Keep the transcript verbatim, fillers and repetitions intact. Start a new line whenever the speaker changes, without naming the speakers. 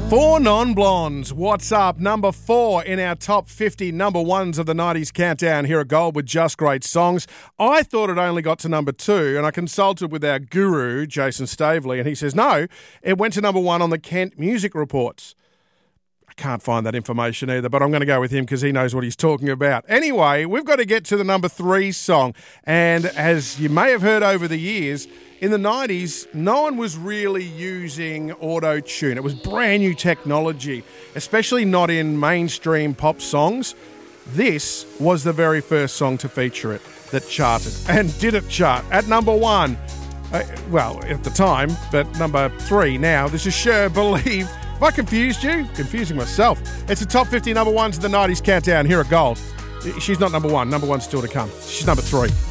Four Non-Blondes, what's up? Number four in our top fifty number ones of the nineties countdown here at Gold with Just Great Songs. I thought it only got to number two, and I consulted with our guru, Jason Staveley, and he says, no, it went to number one on the Kent Music Reports. I can't find that information either, but I'm going to go with him because he knows what he's talking about. Anyway, we've got to get to the number three song, and as you may have heard over the years, in the nineties, no one was really using auto-tune. It was brand new technology, especially not in mainstream pop songs. This was the very first song to feature it that charted, and did it chart at number one. Uh, well, at the time, but number three now. This is Cher, Believe. Have I confused you? Confusing myself. It's the top fifty number ones of the nineties countdown here at Gold. She's not number one. Number one's still to come. She's number three.